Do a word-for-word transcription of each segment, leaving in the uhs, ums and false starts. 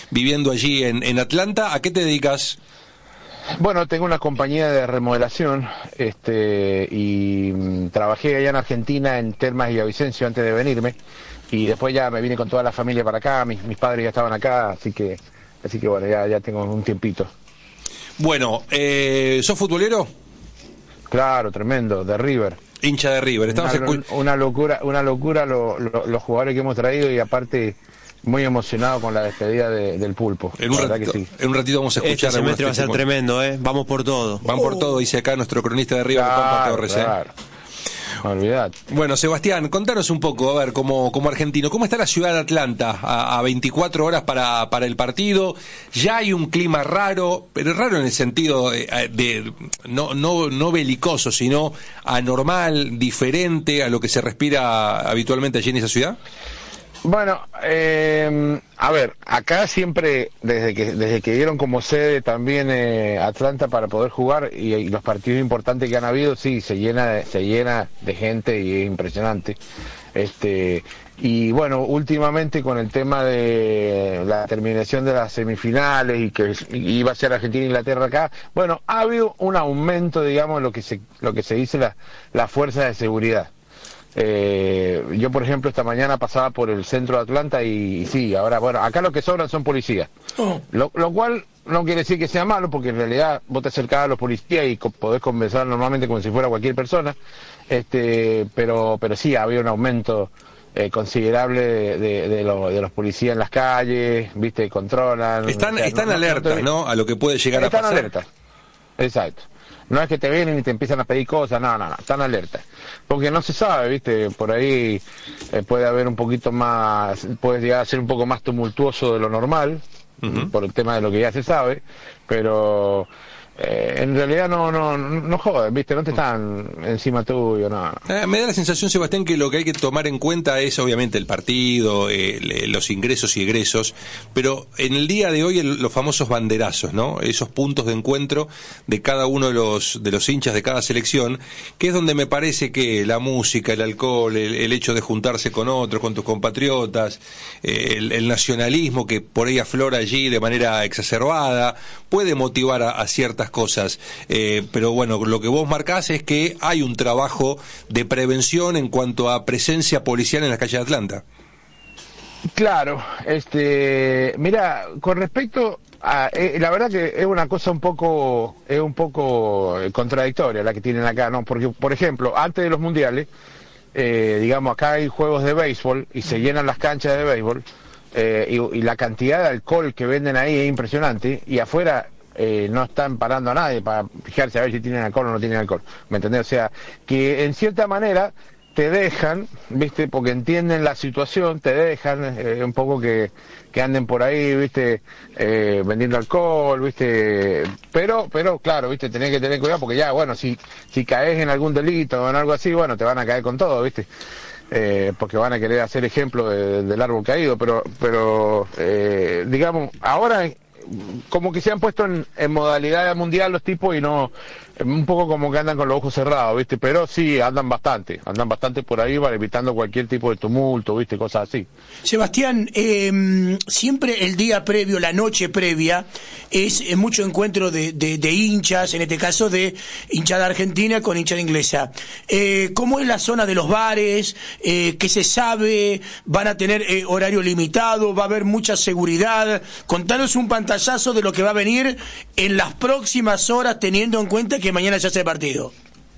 viviendo allí en, en Atlanta. ¿A qué te dedicas? Bueno, tengo una compañía de remodelación este, y mm, trabajé allá en Argentina, en Termas y Villavicencio, antes de venirme, y después ya me vine con toda la familia para acá, mis, mis padres ya estaban acá, así que así que bueno, ya, ya tengo un tiempito. Bueno, eh, ¿sos futbolero? Claro, tremendo, de River. Hincha de River. Estamos Una, escu- una locura, una locura lo, lo, los jugadores que hemos traído y aparte muy emocionado con la despedida de, del Pulpo. En un, La verdad ratito, que sí. en un ratito vamos a escuchar. Este semestre va a ser testimonios. tremendo, ¿eh? Vamos por todo. Van por todo, dice acá nuestro cronista de River, Claro, Pampa Torres. claro. ¿eh? Olvidate. Bueno, Sebastián, contanos un poco, a ver, como, como argentino, ¿cómo está la ciudad de Atlanta a, a veinticuatro horas para, para el partido? Ya hay un clima raro, pero raro en el sentido de, de no, no, no belicoso, sino anormal, diferente a lo que se respira habitualmente allí en esa ciudad. Bueno, eh, a ver, acá siempre, desde que desde que dieron como sede también eh, Atlanta para poder jugar y, y los partidos importantes que han habido, sí, se llena de, se llena de gente y es impresionante. Este y bueno, últimamente con el tema de la terminación de las semifinales y que iba a ser Argentina e Inglaterra acá, bueno, ha habido un aumento, digamos, lo que se lo que se dice la la fuerza de seguridad. Eh, yo por ejemplo esta mañana pasaba por el centro de Atlanta y, y sí, ahora bueno, acá lo que sobran son policías, oh. lo, lo cual no quiere decir que sea malo, porque en realidad vos te acercás a los policías y co podés conversar normalmente como si fuera cualquier persona, este, pero pero sí, había un aumento eh, considerable de, de, de, lo, de los policías en las calles, viste, controlan. Están, o sea, están no, alertas, no, ¿no? A lo que puede llegar están a pasar. Están alertas, exacto. No es que te vienen y te empiezan a pedir cosas, no, no, no, están alertas. Porque no se sabe, ¿viste? Por ahí eh, puede haber un poquito más, puede llegar a ser un poco más tumultuoso de lo normal, uh-huh. por el tema de lo que ya se sabe, pero eh, en realidad no no no joden, ¿viste? No te están encima tuyo, no. Eh, me da la sensación, Sebastián, que lo que hay que tomar en cuenta es obviamente el partido, eh, los ingresos y egresos, pero en el día de hoy el, los famosos banderazos, ¿no? Esos puntos de encuentro de cada uno de los de los hinchas de cada selección, que es donde me parece que la música, el alcohol, el, el hecho de juntarse con otros, con tus compatriotas, eh, el, el nacionalismo que por ahí aflora allí de manera exacerbada, puede motivar a, a ciertas cosas, eh, pero bueno, lo que vos marcás es que hay un trabajo de prevención en cuanto a presencia policial en las calles de Atlanta. Claro, este, mira, con respecto a, eh, la verdad que es una cosa un poco, es un poco contradictoria la que tienen acá, ¿no? Porque, por ejemplo, antes de los mundiales, eh, digamos, acá hay juegos de béisbol y se llenan las canchas de béisbol, eh, y, y la cantidad de alcohol que venden ahí es impresionante, y afuera Eh, no están parando a nadie para fijarse a ver si tienen alcohol o no tienen alcohol, ¿me entendés? O sea, que en cierta manera te dejan, ¿viste? Porque entienden la situación, te dejan eh, un poco que, que anden por ahí, ¿viste? Eh, vendiendo alcohol, ¿viste? Pero, pero claro, ¿viste? Tenés que tener cuidado porque ya, bueno, si, si caes en algún delito o en algo así, bueno, te van a caer con todo, ¿viste? Eh, porque van a querer hacer ejemplo de, del árbol caído, pero, pero eh, digamos, ahora como que se han puesto en, en modalidad mundial los tipos y no, un poco como que andan con los ojos cerrados, ¿viste? Pero sí, andan bastante, andan bastante por ahí, para evitando cualquier tipo de tumulto, ¿viste? Cosas así. Sebastián, eh, siempre el día previo, la noche previa, es, es mucho encuentro de, de, de hinchas, en este caso de hinchada argentina con hinchada inglesa. Eh, ¿Cómo es la zona de los bares? Eh, ¿Qué se sabe? ¿Van a tener eh, horario limitado? ¿Va a haber mucha seguridad? Contanos un pantallazo de lo que va a venir en las próximas horas, teniendo en cuenta que mañana ya hace partido.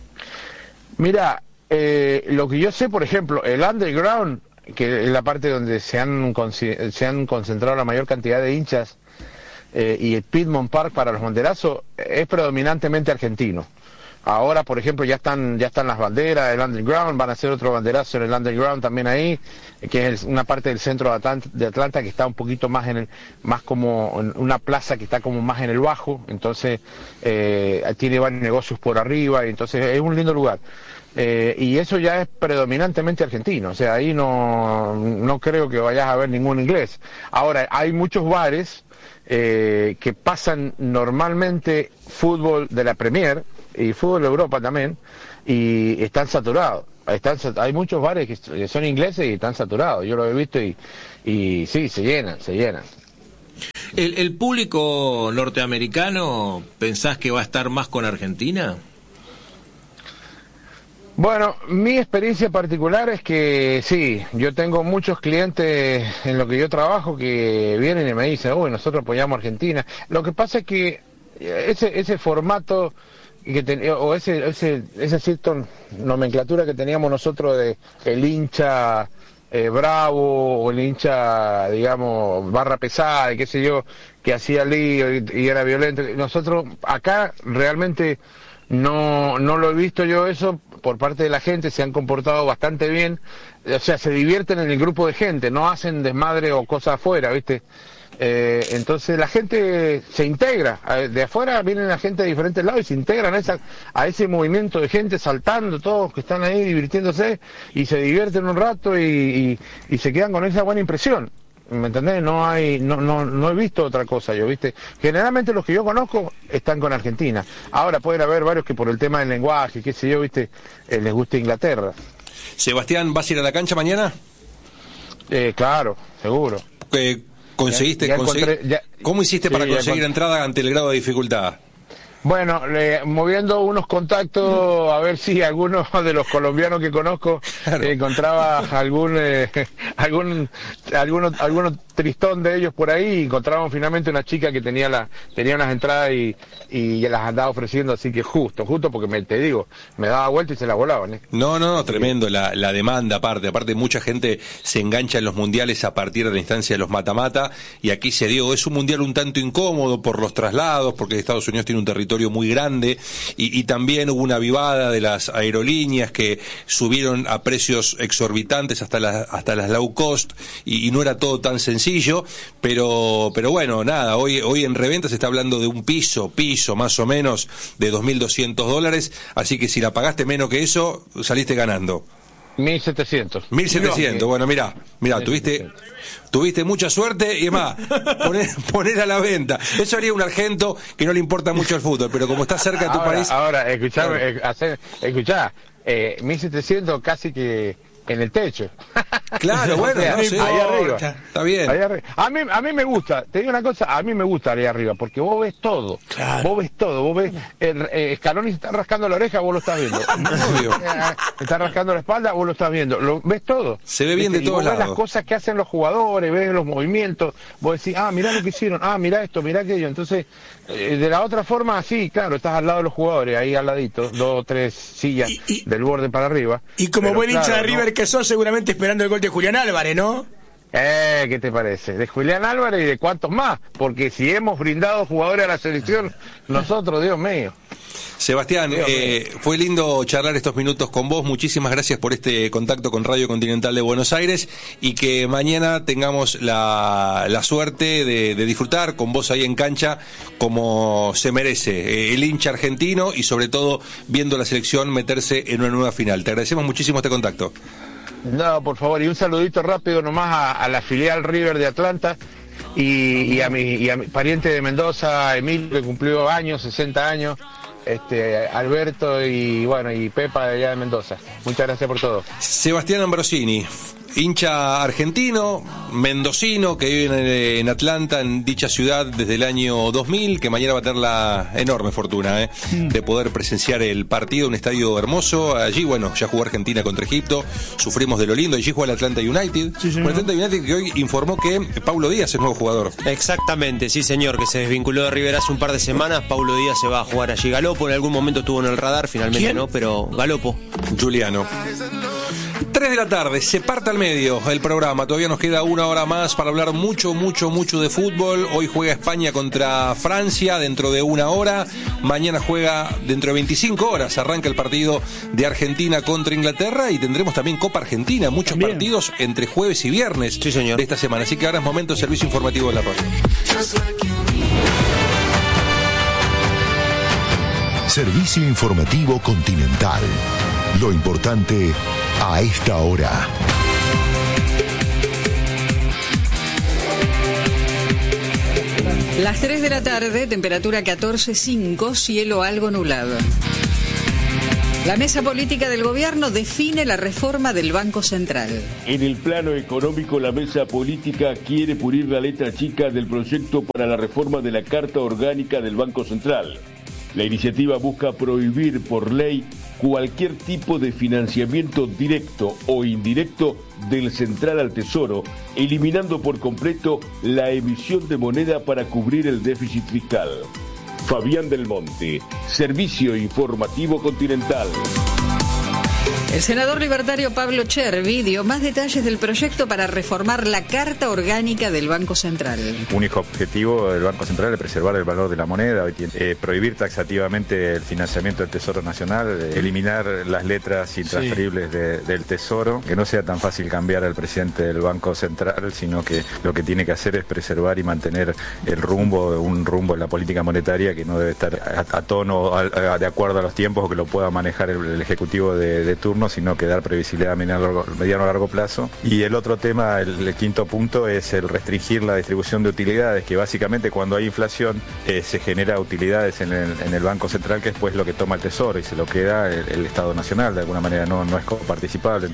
Mira, eh, lo que yo sé, por ejemplo, el underground, que es la parte donde se han, se han concentrado la mayor cantidad de hinchas, eh, y el Piedmont Park para los banderazos, es predominantemente argentino. Ahora, por ejemplo, ya están ya están las banderas del underground, van a hacer otro banderazo en el underground también ahí, que es una parte del centro de Atlanta, de Atlanta que está un poquito más en el, más como en una plaza que está como más en el bajo, entonces eh, tiene varios negocios por arriba, y entonces es un lindo lugar. Eh, y eso ya es predominantemente argentino, o sea, ahí no, no creo que vayas a ver ningún inglés. Ahora, hay muchos bares eh, que pasan normalmente fútbol de la Premier y fútbol de Europa también, y están saturados. Están, hay muchos bares que son ingleses y están saturados, yo lo he visto y, y sí, se llenan, se llenan. ¿El, el público norteamericano pensás que va a estar más con Argentina? Bueno, mi experiencia particular es que sí, yo tengo muchos clientes en lo que yo trabajo que vienen y me dicen, uy, nosotros apoyamos a Argentina. Lo que pasa es que ese ese formato que ten, o ese ese esa cierta nomenclatura que teníamos nosotros de el hincha eh, bravo o el hincha, digamos, barra pesada y qué sé yo, que hacía lío y, y era violento. Nosotros acá realmente no no lo he visto yo eso por parte de la gente, se han comportado bastante bien, o sea, se divierten en el grupo de gente, no hacen desmadre o cosas afuera, ¿viste? Eh, entonces la gente se integra, de afuera vienen la gente de diferentes lados y se integran a, esa, a ese movimiento de gente saltando, todos que están ahí divirtiéndose y se divierten un rato y, y, y se quedan con esa buena impresión. ¿Me entendés? No hay, no, no, no he visto otra cosa yo, ¿viste? Generalmente los que yo conozco están con Argentina. Ahora pueden haber varios que por el tema del lenguaje, qué sé yo, ¿viste? Eh, les gusta Inglaterra. Sebastián, ¿vas a ir a la cancha mañana? Eh, claro, seguro. Eh, ¿Conseguiste? Ya, ya conseguí... encontré, ya... ¿Cómo hiciste sí, para conseguir encont... entrada ante el grado de dificultad? Bueno, eh, moviendo unos contactos a ver si alguno de los colombianos que conozco claro. eh, encontraba algún eh, algún alguno alguno tristón de ellos por ahí y encontraban finalmente una chica que tenía la tenía unas entradas y, y las andaba ofreciendo, así que justo, justo porque me te digo, me daba vuelta y se la volaban. ¿eh? No, no, no, tremendo la, la demanda aparte, aparte mucha gente se engancha en los mundiales a partir de la instancia de los mata-mata y aquí se dio, es un mundial un tanto incómodo por los traslados, porque Estados Unidos tiene un territorio muy grande y, y también hubo una avivada de las aerolíneas que subieron a precios exorbitantes hasta las hasta las low cost y, y no era todo tan sencillo, pero pero bueno, nada, hoy hoy en reventa se está hablando de un piso, piso más o menos de dos mil doscientos dólares, así que si la pagaste menos que eso, saliste ganando. mil setecientos. mil setecientos, bueno, mirá, mirá, tuviste tuviste mucha suerte y además, poner, poner a la venta. Eso haría un argento que no le importa mucho el fútbol, pero como está cerca de tu ahora, país... Ahora, escuchame, claro. eh, hacer, escuchá, eh, mil setecientos casi que en el techo. Claro, bueno, o sea, no sé. Ahí arriba. Está bien. Ahí arriba. A mí, a mí me gusta, te digo una cosa, a mí me gusta ahí arriba, porque vos ves todo. Claro. Vos ves todo, vos ves, el, eh, Scaloni se está rascando la oreja, vos lo estás viendo. Obvio. Se está rascando la espalda, vos lo estás viendo. Lo, ves todo. Se ve bien de todos lados. Ves las cosas que hacen los jugadores, ves los movimientos, vos decís, ah, mirá lo que hicieron, ah, mirá esto, mirá aquello. Entonces, eh, de la otra forma, sí, claro, estás al lado de los jugadores, ahí al ladito, dos o tres sillas y, y, del borde para arriba. Y como pero, buen hincha claro, de River no. que sos, seguramente esperando el gol de Julián Álvarez, ¿no? Eh, ¿qué te parece? De Julián Álvarez y de cuántos más, porque si hemos brindado jugadores a la selección, nosotros, Dios mío. Sebastián, Dios eh, mío. Fue lindo charlar estos minutos con vos, muchísimas gracias por este contacto con Radio Continental de Buenos Aires y que mañana tengamos la, la suerte de, de disfrutar con vos ahí en cancha como se merece, eh, el hincha argentino y sobre todo viendo la selección meterse en una nueva final. Te agradecemos muchísimo este contacto. No, por favor, y un saludito rápido nomás a, a la filial River de Atlanta y, y, a mi, y a mi pariente de Mendoza, Emilio, que cumplió años, sesenta años, este, Alberto y bueno, y Pepa de allá de Mendoza. Muchas gracias por todo. Sebastián Ambrosini, hincha argentino, mendocino, que vive en, en Atlanta, en dicha ciudad desde el año dos mil, que mañana va a tener la enorme fortuna ¿eh? mm. de poder presenciar el partido, un estadio hermoso. Allí, bueno, ya jugó Argentina contra Egipto, sufrimos de lo lindo, allí juega el Atlanta United. Sí, el Atlanta United que hoy informó que Paulo Díaz es el nuevo jugador. Exactamente, sí señor, que se desvinculó de River hace un par de semanas. Paulo Díaz se va a jugar allí. Galopo en algún momento estuvo en el radar, finalmente ¿Quién? no, pero Galopo. Juliano. tres de la tarde, se parte al medio el programa, todavía nos queda una hora más para hablar mucho, mucho, mucho de fútbol. Hoy juega España contra Francia dentro de una hora, mañana juega dentro de veinticinco horas, arranca el partido de Argentina contra Inglaterra y tendremos también Copa Argentina, muchos también. partidos entre jueves y viernes sí, señor. de esta semana, así que ahora es momento de servicio informativo de la radio. Servicio informativo Continental. Lo importante a esta hora. Las tres de la tarde, temperatura catorce punto cinco, cielo algo nublado. La mesa política del gobierno define la reforma del Banco Central. En el plano económico, la mesa política quiere pulir la letra chica del proyecto para la reforma de la Carta Orgánica del Banco Central. La iniciativa busca prohibir por ley cualquier tipo de financiamiento directo o indirecto del central al Tesoro, eliminando por completo la emisión de moneda para cubrir el déficit fiscal. Fabián del Monte, Servicio Informativo Continental. El senador libertario Pablo Chervi dio más detalles del proyecto para reformar la Carta Orgánica del Banco Central. Único objetivo del Banco Central es preservar el valor de la moneda, eh, prohibir taxativamente el financiamiento del Tesoro Nacional, eh, eliminar las letras intransferibles sí. de, del Tesoro, que no sea tan fácil cambiar al presidente del Banco Central, sino que lo que tiene que hacer es preservar y mantener el rumbo, un rumbo en la política monetaria que no debe estar a, a tono, a, a, de acuerdo a los tiempos, o que lo pueda manejar el, el Ejecutivo de, de turno, sino que dar previsibilidad a mediano, mediano a largo plazo. Y el otro tema, el, el quinto punto, es el restringir la distribución de utilidades, que básicamente cuando hay inflación eh, se genera utilidades en el, en el Banco Central, que después es lo que toma el Tesoro y se lo queda el, el Estado Nacional, de alguna manera no, no es coparticipable.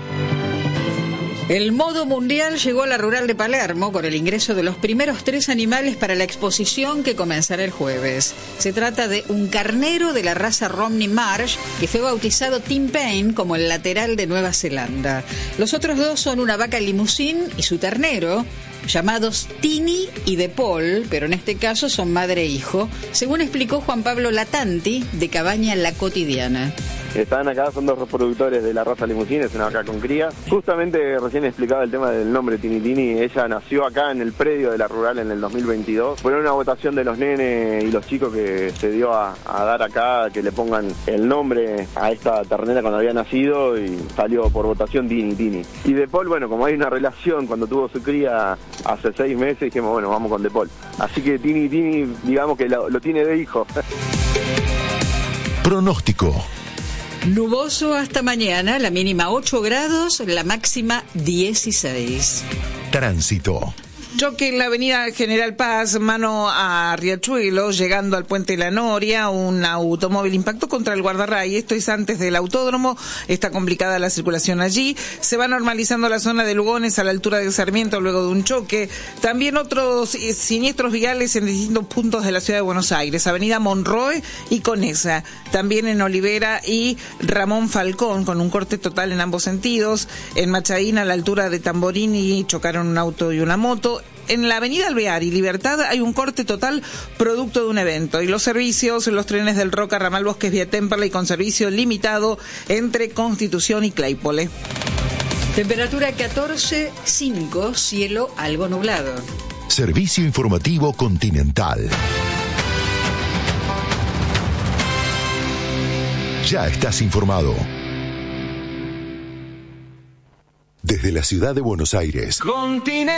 El modo mundial llegó a la rural de Palermo con el ingreso de los primeros tres animales para la exposición que comenzará el jueves. Se trata de un carnero de la raza Romney Marsh que fue bautizado Tim Paine como el lateral de Nueva Zelanda. Los otros dos son una vaca limusín y su ternero, llamados Tini y De Paul, pero en este caso son madre e hijo, según explicó Juan Pablo Latanti de Cabaña La Cotidiana. Están acá, son dos reproductores de la raza limusín, es una vaca con cría. Justamente recién explicaba el tema del nombre Tini Tini. Ella nació acá en el predio de la rural en el dos mil veintidós. Fue una votación de los nenes y los chicos que se dio a, a dar acá, que le pongan el nombre a esta ternera cuando había nacido, y salió por votación Tini Tini. Y De Paul, bueno, como hay una relación cuando tuvo su cría hace seis meses, dijimos, bueno, vamos con De Paul. Así que Tini Tini, digamos que lo, lo tiene de hijo. Pronóstico. Nuboso hasta mañana, la mínima ocho grados, la máxima dieciséis. Tránsito. Choque en la avenida General Paz, mano a Riachuelo, llegando al puente La Noria, un automóvil impactó contra el guardarray. Esto es antes del autódromo, está complicada la circulación allí. Se va normalizando la zona de Lugones a la altura de Sarmiento luego de un choque. También otros siniestros viales en distintos puntos de la ciudad de Buenos Aires, avenida Monroe y Conesa. También en Olivera y Ramón Falcón, con un corte total en ambos sentidos. En Machaín, a la altura de Tamborini, chocaron un auto y una moto. En la avenida Alvear y Libertad hay un corte total producto de un evento. Y los servicios, los trenes del Roca, ramal Bosques vía Temperley con servicio limitado entre Constitución y Claypole. Temperatura catorce punto cinco, cielo algo nublado. Servicio Informativo Continental. Ya estás informado. Desde la ciudad de Buenos Aires. Continental.